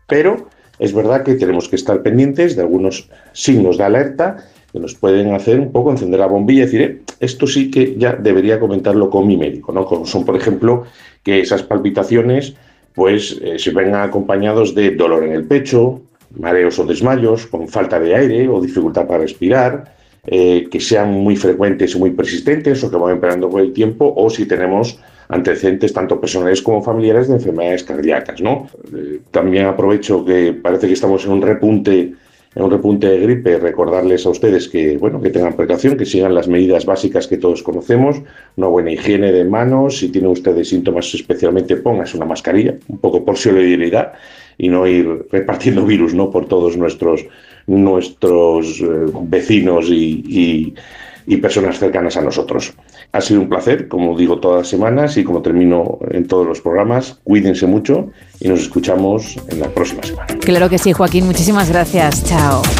Pero es verdad que tenemos que estar pendientes de algunos signos de alerta que nos pueden hacer un poco encender la bombilla y decir, esto sí que ya debería comentarlo con mi médico, ¿no? Como son, por ejemplo, que esas palpitaciones pues se vengan acompañados de dolor en el pecho, mareos o desmayos, con falta de aire o dificultad para respirar, que sean muy frecuentes y muy persistentes o que van empeorando con el tiempo, o si tenemos antecedentes tanto personales como familiares de enfermedades cardíacas, ¿no? También aprovecho que parece que estamos en un repunte de gripe, recordarles a ustedes que, bueno, que tengan precaución, que sigan las medidas básicas que todos conocemos, una buena higiene de manos, si tienen ustedes síntomas especialmente, pónganse una mascarilla, un poco por solidaridad y no ir repartiendo virus, ¿no?, por todos nuestros vecinos y personas cercanas a nosotros. Ha sido un placer, como digo todas las semanas y como termino en todos los programas, cuídense mucho y nos escuchamos en la próxima semana. Claro que sí, Joaquín, muchísimas gracias. Chao.